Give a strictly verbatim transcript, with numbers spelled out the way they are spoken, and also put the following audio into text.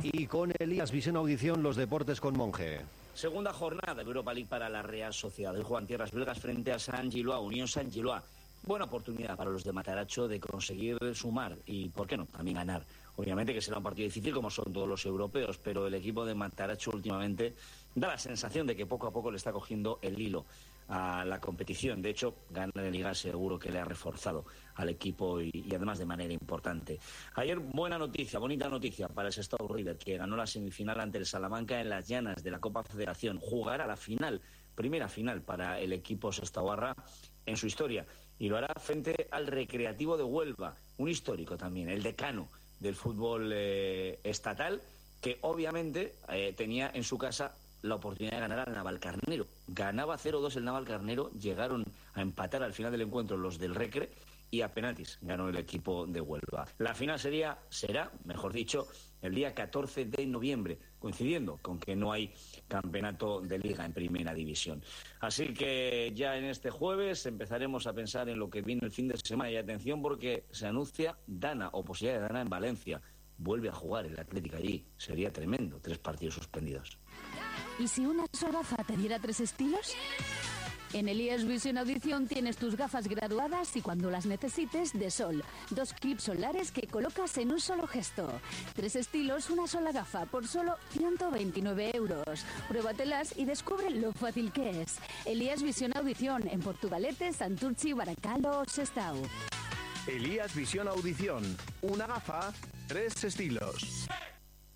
Y con Elías Visión Audición, los deportes con Monge. Segunda jornada de Europa League para la Real Sociedad. Hoy juegan tierras belgas frente a San Giloa, Unión San Giloa. Buena oportunidad para los de Mataracho de conseguir sumar y, ¿por qué no?, también ganar. Obviamente que será un partido difícil como son todos los europeos, pero el equipo de Mataracho últimamente da la sensación de que poco a poco le está cogiendo el hilo a la competición. De hecho, ganar en Liga seguro que le ha reforzado al equipo y, y además de manera importante. Ayer, buena noticia, bonita noticia para el Sestao River, que ganó la semifinal ante el Salamanca en las llanas de la Copa Federación. Jugará la final, primera final para el equipo sestaoarra en su historia, y lo hará frente al Recreativo de Huelva, un histórico también, el decano del fútbol eh, estatal, que obviamente eh, tenía en su casa la oportunidad de ganar al Navalcarnero. Ganaba cero dos el Navalcarnero, llegaron a empatar al final del encuentro los del Recre y a penaltis ganó el equipo de Huelva. La final sería, será, mejor dicho, el día catorce de noviembre, coincidiendo con que no hay campeonato de Liga en Primera División. Así que ya en este jueves empezaremos a pensar en lo que viene el fin de semana. Y atención, porque se anuncia Dana, o posibilidad de Dana en Valencia. Vuelve a jugar el Atlético allí. Sería tremendo, tres partidos suspendidos. ¿Y si una sola gafa te diera tres estilos? En Elías Visión Audición tienes tus gafas graduadas y cuando las necesites, de sol. Dos clips solares que colocas en un solo gesto. Tres estilos, una sola gafa por solo ciento veintinueve euros. Pruébatelas y descubre lo fácil que es. Elías Visión Audición en Portugalete, Santurchi, Baracaldo o Sestao. Elías Visión Audición. Una gafa, tres estilos.